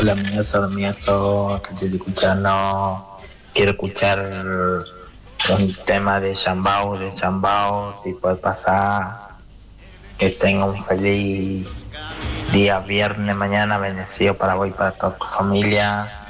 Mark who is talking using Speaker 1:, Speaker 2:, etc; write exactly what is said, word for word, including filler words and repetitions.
Speaker 1: Hola, Mieso, hola, Mieso, que estoy escuchando. Quiero escuchar un tema de Chambao, de Chambao, si puede pasar. Que tenga un feliz día viernes, mañana, bendecido para vos y para toda tu familia.